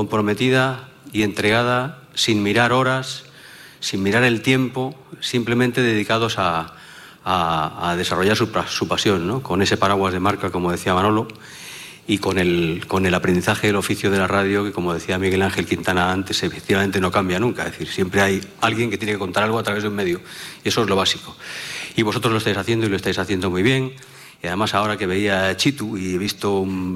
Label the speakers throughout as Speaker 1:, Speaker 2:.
Speaker 1: comprometida y entregada, sin mirar horas, sin mirar el tiempo, simplemente dedicados a desarrollar su pasión, ¿no? Con ese paraguas de marca, como decía Manolo, y con el aprendizaje del oficio de la radio, que, como decía Miguel Ángel Quintana antes, efectivamente no cambia nunca. Es decir, siempre hay alguien que tiene que contar algo a través de un medio, y eso es lo básico. Y vosotros lo estáis haciendo, y lo estáis haciendo muy bien. Y además, ahora que veía a Chitu y he visto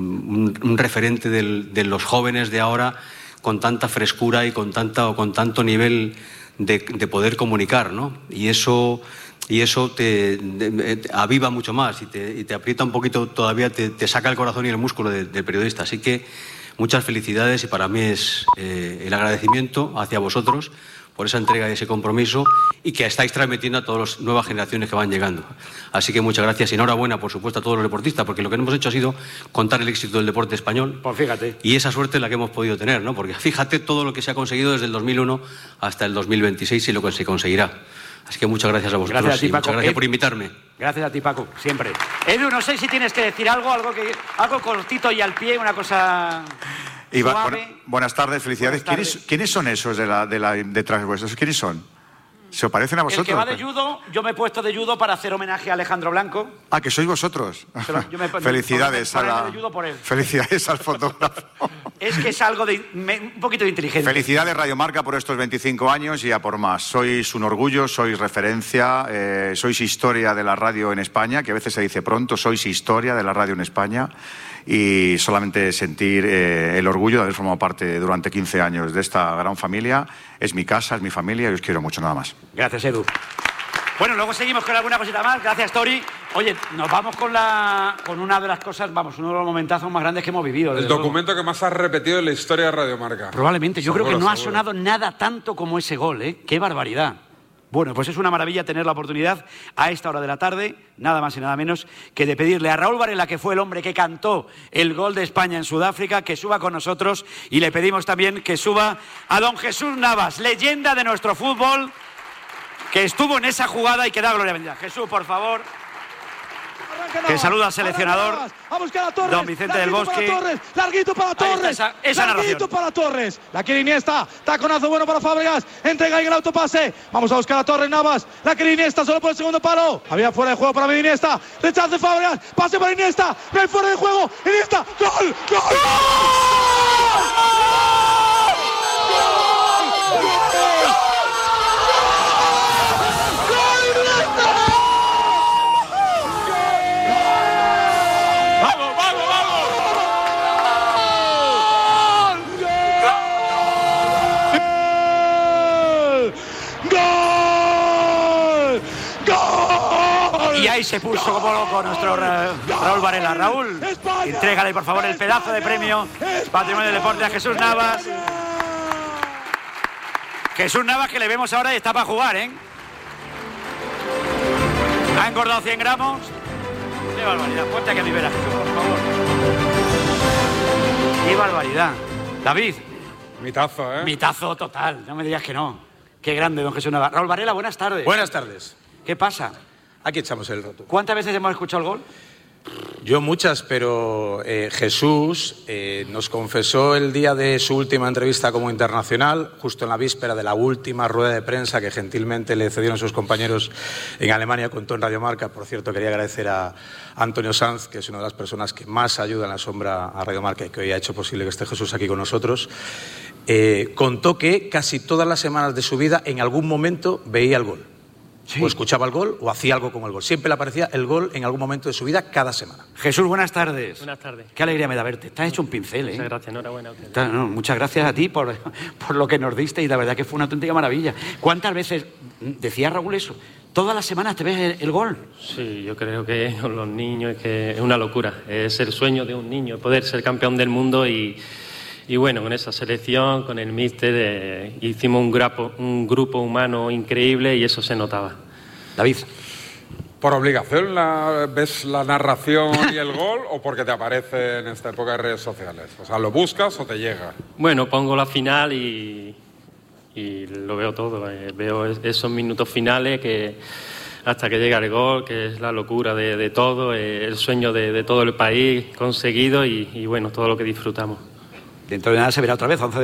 Speaker 1: un referente de los jóvenes de ahora, con tanta frescura y con tanto nivel de poder comunicar, ¿no? Y eso te aviva mucho más y te aprieta un poquito todavía, te saca el corazón y el músculo del periodista. Así que muchas felicidades, y para mí es el agradecimiento hacia vosotros por esa entrega y ese compromiso, y que estáis transmitiendo a todas las nuevas generaciones que van llegando. Así que muchas gracias y enhorabuena, por supuesto, a todos los deportistas, porque lo que hemos hecho ha sido contar el éxito del deporte español.
Speaker 2: Pues fíjate.
Speaker 1: Y esa suerte es la que hemos podido tener, ¿no? Porque fíjate todo lo que se ha conseguido desde el 2001 hasta el 2026 y lo que se conseguirá. Así que muchas gracias a vosotros.
Speaker 2: Gracias a ti, Paco.
Speaker 1: Muchas gracias por invitarme.
Speaker 2: Gracias a ti, Paco, siempre. Edu, no sé si tienes que decir algo cortito y al pie, una cosa suave.
Speaker 3: Buenas tardes, felicidades.
Speaker 2: Buenas tardes.
Speaker 3: ¿Quiénes son esos detrás de vuestros? ¿Quiénes son? ¿Se os parecen a vosotros?
Speaker 2: El que va de judo, yo me he puesto de judo para hacer homenaje a Alejandro Blanco.
Speaker 3: Ah, que sois vosotros. Felicidades felicidades al fotógrafo.
Speaker 2: Es que es algo de un poquito de inteligencia.
Speaker 3: Felicidades, Radio Marca, por estos 25 años y a por más. Sois un orgullo, sois referencia, sois historia de la radio en España, que a veces se dice pronto, sois historia de la radio en España. Y solamente sentir el orgullo de haber formado parte durante 15 años de esta gran familia. Es mi casa, es mi familia y os quiero mucho, nada más.
Speaker 2: Gracias, Edu. Bueno, luego seguimos con alguna cosita más. Gracias, Tori. Oye, nos vamos con una de las cosas, uno de los momentazos más grandes que hemos vivido.
Speaker 4: El documento que más has repetido en la historia de Radio Marca.
Speaker 2: Probablemente. Yo creo que no ha sonado nada tanto como ese gol, ¿eh? ¡Qué barbaridad! Bueno, pues es una maravilla tener la oportunidad a esta hora de la tarde, nada más y nada menos, que de pedirle a Raúl Varela, que fue el hombre que cantó el gol de España en Sudáfrica, que suba con nosotros, y le pedimos también que suba a don Jesús Navas, leyenda de nuestro fútbol, que estuvo en esa jugada y que da gloria bendita. Jesús, por favor. Que saluda al seleccionador, don Vicente del Bosque.
Speaker 5: Larguito para Torres.
Speaker 2: Esa
Speaker 5: larguito para Torres. La quiere Iniesta. Taconazo bueno para Fábregas. Entrega ahí el autopase. Vamos a buscar a Torres Navas. La quiere Iniesta solo por el segundo palo. Había fuera de juego para mí Iniesta. Rechazo de Fábregas. Pase para Iniesta. No hay fuera de juego. Iniesta. ¡Gol! ¡Gol! ¡Gol!
Speaker 2: Y ahí se puso como loco nuestro Raúl Varela. Raúl, entrégale por favor el pedazo de premio Patrimonio del Deporte a Jesús Navas. Jesús Navas, que le vemos ahora y está para jugar, ¿eh? Ha engordado 100 gramos. ¡Qué barbaridad! Ponte aquí a mi vera, Jesús, por favor. ¡Qué barbaridad! David.
Speaker 4: Mitazo, ¿eh?
Speaker 2: Mitazo total, no me digas que no. Qué grande, don Jesús Navas. Raúl Varela, buenas tardes.
Speaker 6: Buenas tardes.
Speaker 2: ¿Qué pasa?
Speaker 6: Aquí echamos el rato.
Speaker 2: ¿Cuántas veces hemos escuchado el gol?
Speaker 6: Yo muchas, pero Jesús nos confesó el día de su última entrevista como internacional, justo en la víspera de la última rueda de prensa que gentilmente le cedieron sus compañeros en Alemania, contó en Radio Marca. Por cierto, quería agradecer a Antonio Sanz, que es una de las personas que más ayuda en la sombra a Radio Marca y que hoy ha hecho posible que esté Jesús aquí con nosotros. Contó que casi todas las semanas de su vida en algún momento veía el gol. Sí. O escuchaba el gol o hacía algo con el gol. Siempre le aparecía el gol en algún momento de su vida cada semana.
Speaker 2: Jesús, buenas tardes.
Speaker 7: Buenas tardes.
Speaker 2: Qué alegría me da verte. Estás hecho un pincel, ¿eh?
Speaker 7: Muchas gracias, enhorabuena a usted.
Speaker 2: Muchas gracias a ti por lo que nos diste y la verdad que fue una auténtica maravilla. ¿Cuántas veces, decía Raúl eso, todas las semanas te ves el gol?
Speaker 7: Sí, yo creo que con los niños es que es una locura. Es el sueño de un niño, poder ser campeón del mundo y bueno, con esa selección, con el míster, hicimos un grupo humano increíble y eso se notaba.
Speaker 2: David.
Speaker 4: ¿Por obligación ves la narración y el gol o porque te aparece en esta época de redes sociales? O sea, ¿lo buscas o te llega?
Speaker 7: Bueno, pongo la final y lo veo todo. Veo esos minutos finales que hasta que llega el gol, que es la locura de todo, el sueño de todo el país conseguido y bueno, todo lo que disfrutamos.
Speaker 2: Dentro de nada se verá otra vez, 11